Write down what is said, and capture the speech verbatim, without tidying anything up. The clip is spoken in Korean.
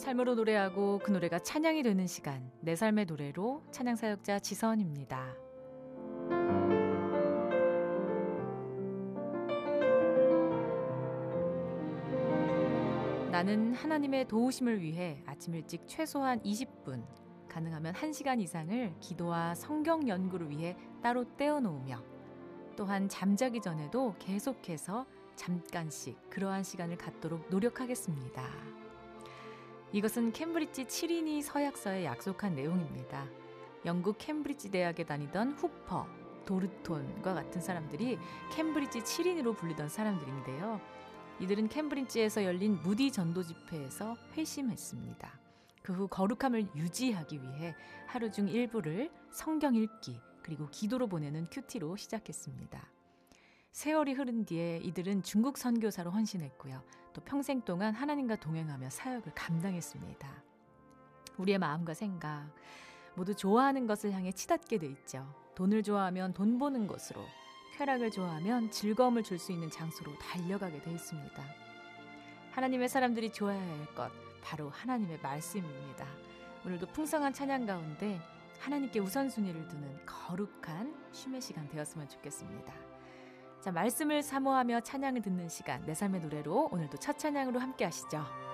삶으로 노래하고 그 노래가 찬양이 되는 시간, 내 삶의 노래로 찬양사역자 지선입니다. 나는 하나님의 도우심을 위해 아침 일찍 최소한 이십 분, 가능하면 한 시간 이상을 기도와 성경 연구를 위해 따로 떼어놓으며 또한 잠자기 전에도 계속해서 잠깐씩 그러한 시간을 갖도록 노력하겠습니다. 이것은 캠브리지 칠인이 서약서에 약속한 내용입니다. 영국 캠브리지 대학에 다니던 후퍼, 도르톤과 같은 사람들이 캠브리지 칠인으로 불리던 사람들인데요. 이들은 캠브리지에서 열린 무디 전도 집회에서 회심했습니다. 그 후 거룩함을 유지하기 위해 하루 중 일부를 성경 읽기 그리고 기도로 보내는 큐티로 시작했습니다. 세월이 흐른 뒤에 이들은 중국 선교사로 헌신했고요. 또 평생 동안 하나님과 동행하며 사역을 감당했습니다. 우리의 마음과 생각 모두 좋아하는 것을 향해 치닫게 돼 있죠. 돈을 좋아하면 돈 버는 곳으로, 쾌락을 좋아하면 즐거움을 줄 수 있는 장소로 달려가게 돼 있습니다. 하나님의 사람들이 좋아해야 할 것, 바로 하나님의 말씀입니다. 오늘도 풍성한 찬양 가운데 하나님께 우선순위를 두는 거룩한 쉼의 시간 되었으면 좋겠습니다. 자, 말씀을 사모하며 찬양을 듣는 시간, 내 삶의 노래로 오늘도 첫 찬양으로 함께 하시죠.